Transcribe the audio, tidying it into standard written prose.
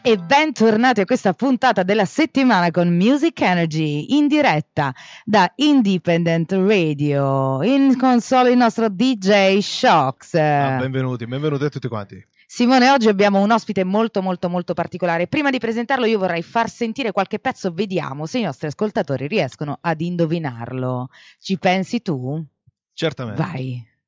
E bentornati a questa puntata della settimana con Music Energy in diretta da Independent Radio. In console il nostro DJ Shocks. Benvenuti a tutti quanti. Simone, oggi abbiamo un ospite molto particolare. Prima di presentarlo io vorrei far sentire qualche pezzo, vediamo se i nostri ascoltatori riescono ad indovinarlo. Ci pensi tu? Certamente. Vai.